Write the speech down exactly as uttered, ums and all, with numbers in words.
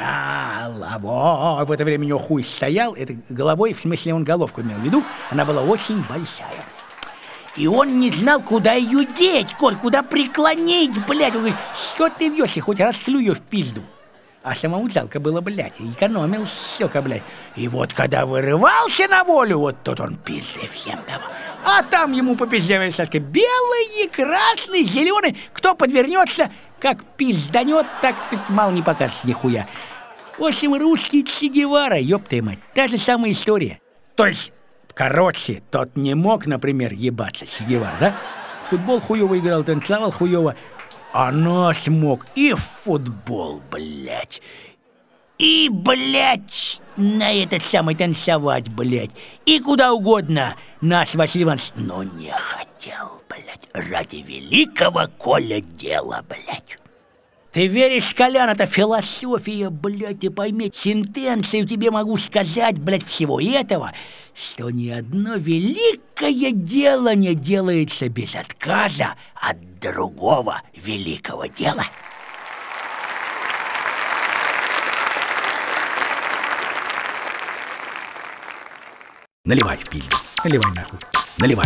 Голова. В это время у него хуй стоял. Это головой, в смысле он головку имел в виду. Она была очень большая. И он не знал, куда ее деть, Коль, куда преклонить, блядь. Он говорит, что ты вьешь, я хоть расшлю ее в пизду. А самому жалко было, блядь, экономил щека, блядь. И вот когда вырывался на волю, вот тут он пизды всем давал. А там ему по пизде, Сашка, белый, красный, зеленый. Кто подвернется, как пизданет, так ты мало не покажешь нихуя. В общем, русский Че Гевара, ёб твою мать, та же самая история. То есть... Короче, тот не мог, например, ебаться, Че Гевара, да? В футбол хуёво играл, танцевал хуёво. А наш мог и в футбол, блядь. И, блядь, на этот самый танцевать, блядь. И куда угодно наш Василий Иванович, но не хотел, блядь, ради великого Коля дела, блядь. Ты веришь, Колян, это философия, блядь, ты пойми, сентенцию тебе могу сказать, блядь, всего этого, что ни одно великое дело не делается без отказа от другого великого дела. Наливай в пизду, наливай нахуй, наливай.